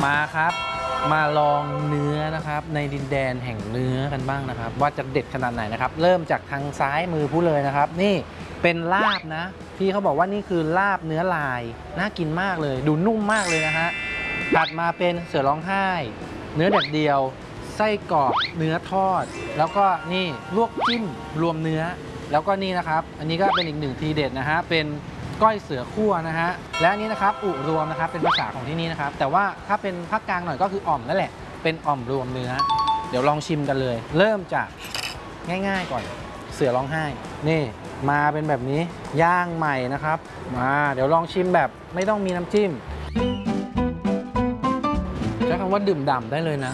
มาครับมาลองเนื้อนะครับในดินแดนแห่งเนื้อกันบ้างนะครับว่าจะเด็ดขนาดไหนนะครับเริ่มจากทางซ้ายมือผู้เลยนะครับนี่เป็นลาบนะพี่เขาบอกว่านี่คือลาบเนื้อลายน่ากินมากเลยดูนุ่มมากเลยนะฮะถัดมาเป็นเสือร้องไห้เนื้อแดดเดียวไส้กรอกเนื้อทอดแล้วก็นี่ลวกจิ้มรวมเนื้อแล้วก็นี่นะครับอันนี้ก็เป็นอีกหนึ่งทีเด็ดนะฮะเป็นก้อยเสือคั่วนะฮะและอันนี้นะครับอุรวมนะครับเป็นภาษาของที่นี่นะครับแต่ว่าถ้าเป็นภาคกลางหน่อยก็คืออ่อมนั่นแหละเป็นอ่อมรวมเนื้อเดี๋ยวลองชิมกันเลยเริ่มจากง่ายๆก่อนเสือร้องไห้นี่มาเป็นแบบนี้ย่างใหม่นะครับมาเดี๋ยวลองชิมแบบไม่ต้องมีน้ำจิ้มใช้คำว่าดื่มด่ำได้เลยนะ